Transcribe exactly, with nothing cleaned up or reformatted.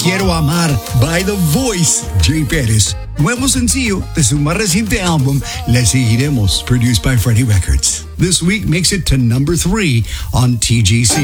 Quiero Amar by The Voice, Jay Perez. Nuevo sencillo de su más reciente álbum, Le Seguiremos, produced by Freddie Records. This week makes it to number three on T G C.